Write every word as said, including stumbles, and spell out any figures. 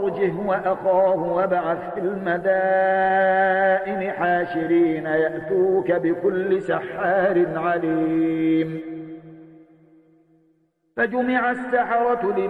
وأرجه وأخاه وابعث في المدائن حاشرين يأتوك بكل سحار عليم. فجمع السحرة